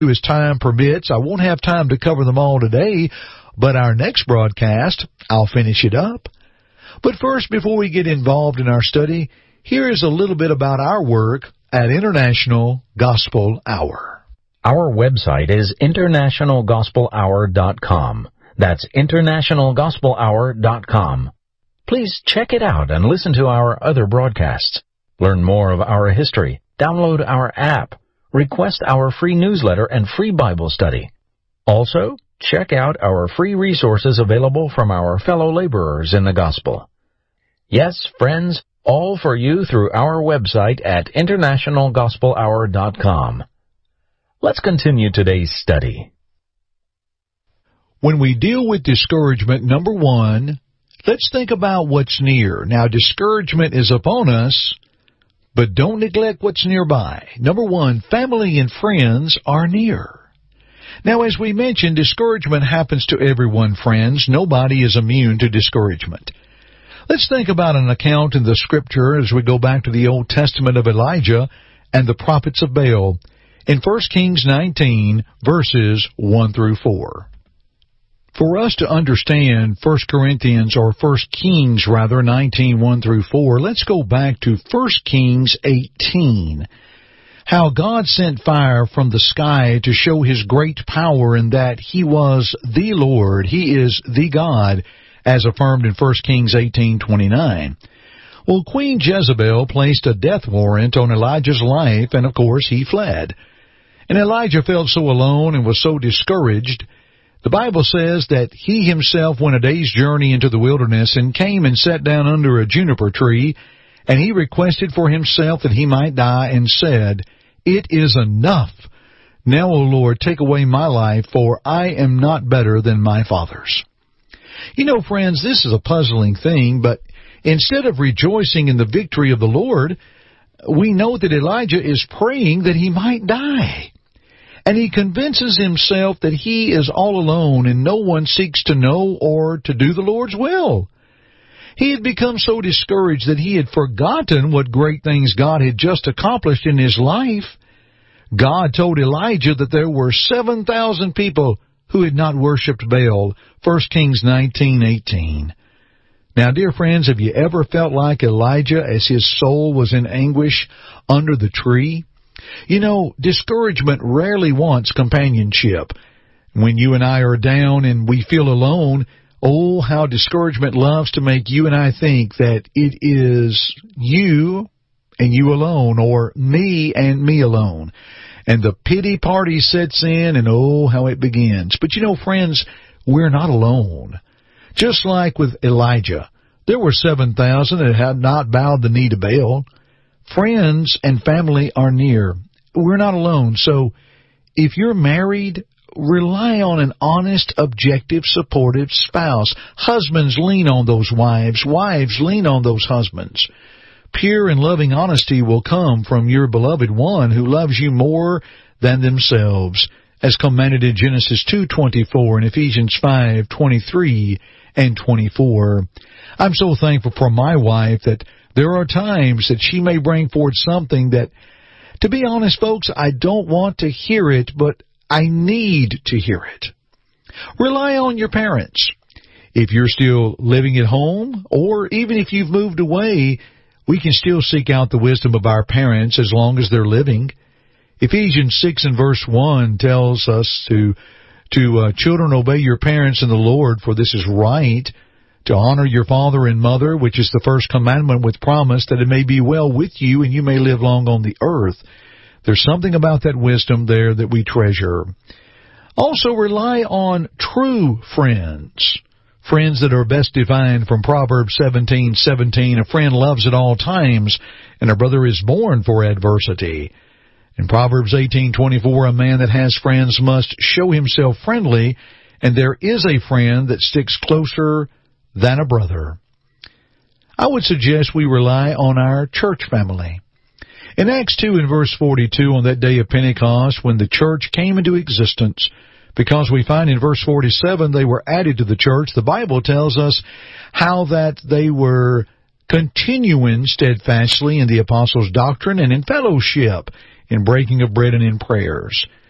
as time permits. I won't have time to cover them all today, but our next broadcast, I'll finish it up. But first, before we get involved in our study, here is a little bit about our work at International Gospel Hour. Our website is internationalgospelhour.com. That's internationalgospelhour.com. Please check it out and listen to our other broadcasts. Learn more of our history, download our app, request our free newsletter and free Bible study. Also, check out our free resources available from our fellow laborers in the gospel. Yes, friends, all for you through our website at internationalgospelhour.com. Let's continue today's study. When we deal with discouragement, number one, let's think about what's near. Now, discouragement is upon us, but don't neglect what's nearby. Number one, family and friends are near. Now, as we mentioned, discouragement happens to everyone, friends. Nobody is immune to discouragement. Let's think about an account in the Scripture as we go back to the Old Testament of Elijah and the prophets of Baal in 1 Kings 19, verses 1 through 4. For us to understand 1 Kings 19, 1 through 4, let's go back to 1 Kings 18. How God sent fire from the sky to show His great power in that He was the Lord, He is the God, as affirmed in 1 Kings 18:29. Well, Queen Jezebel placed a death warrant on Elijah's life, and of course he fled. And Elijah felt so alone and was so discouraged. The Bible says that he himself went a day's journey into the wilderness and came and sat down under a juniper tree, and he requested for himself that he might die and said, "It is enough. Now, O Lord, take away my life, for I am not better than my fathers." You know, friends, this is a puzzling thing, but instead of rejoicing in the victory of the Lord, we know that Elijah is praying that he might die. And he convinces himself that he is all alone and no one seeks to know or to do the Lord's will. He had become so discouraged that he had forgotten what great things God had just accomplished in his life. God told Elijah that there were 7,000 people who had not worshipped Baal, 1 Kings 19:18. Now, dear friends, have you ever felt like Elijah as his soul was in anguish under the tree? You know, discouragement rarely wants companionship. When you and I are down and we feel alone, oh, how discouragement loves to make you and I think that it is you and you alone, or me and me alone. And the pity party sets in, and oh, how it begins. But you know, friends, we're not alone. Just like with Elijah, there were 7,000 that had not bowed the knee to Baal. Friends and family are near. We're not alone. So if you're married, rely on an honest, objective, supportive spouse. Husbands, lean on those wives. Wives, lean on those husbands. Pure and loving honesty will come from your beloved one who loves you more than themselves, as commanded in Genesis 2:24 and Ephesians 5:23 and 24. I'm so thankful for my wife that there are times that she may bring forth something that, to be honest, folks, I don't want to hear it, but I need to hear it. Rely on your parents. If you're still living at home, or even if you've moved away, we can still seek out the wisdom of our parents as long as they're living. Ephesians 6 and verse 1 tells us to children, obey your parents in the Lord, for this is right, to honor your father and mother, which is the first commandment with promise that it may be well with you and you may live long on the earth. There's something about that wisdom there that we treasure. Also rely on true friends. Friends that are best defined from Proverbs 17:17. A friend loves at all times, and a brother is born for adversity. In Proverbs 18:24, a man that has friends must show himself friendly, and there is a friend that sticks closer than a brother. I would suggest we rely on our church family. In Acts 2 and verse 42, on that day of Pentecost, when the church came into existence, because we find in verse 47 they were added to the church, the Bible tells us how that they were continuing steadfastly in the apostles' doctrine and in fellowship, in breaking of bread and in prayers.